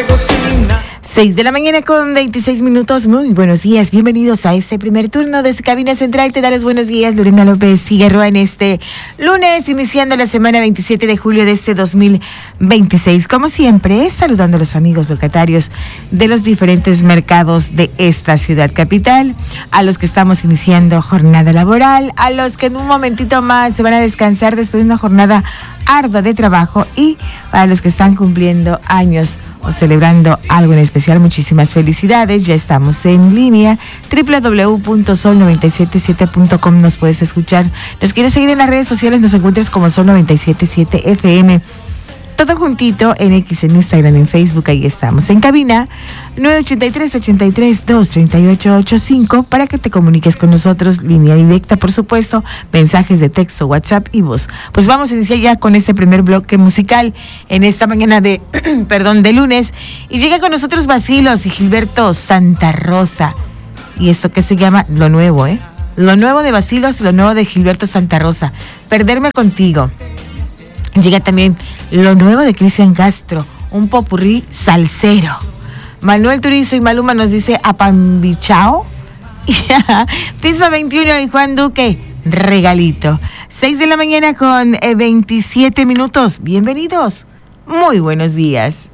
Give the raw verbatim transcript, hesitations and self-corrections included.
fuego sin nada. seis de la mañana con veintiséis minutos. Muy buenos días, bienvenidos a este primer turno desde Cabina Central. Te daré los buenos días, Lorena López Figueroa, en este lunes, iniciando la semana veintisiete de julio de este dos mil veintiséis. Como siempre, saludando a los amigos locatarios de los diferentes mercados de esta ciudad capital, a los que estamos iniciando jornada laboral, a los que en un momentito más se van a descansar después de una jornada ardua de trabajo, y para los que están cumpliendo años o celebrando algo en especial, muchísimas felicidades. Ya estamos en línea, doble u doble u doble u punto sol noventa y siete siete punto com. Nos puedes escuchar. Nos quieres seguir en las redes sociales, nos encuentras como Sol noventa y siete siete F M. Todo juntito en X, en Instagram, en Facebook, ahí estamos. En cabina, nueve ochenta y tres, ochenta y tres, dos treinta y ocho ochenta y cinco, para que te comuniques con nosotros, línea directa, por supuesto, mensajes de texto, WhatsApp y voz. Pues vamos a iniciar ya con este primer bloque musical en esta mañana de, perdón, de lunes. Y llega con nosotros Bacilos y Gilberto Santa Rosa. Y esto que se llama Lo Nuevo, ¿eh? Lo nuevo de Bacilos, lo nuevo de Gilberto Santa Rosa. Perderme contigo. Llega también lo nuevo de Cristian Castro, un popurrí salsero. Manuel Turizo y Maluma nos dice apambichao. Piso veintiuno y Juan Duque, regalito. seis de la mañana con veintisiete minutos. Bienvenidos. Muy buenos días.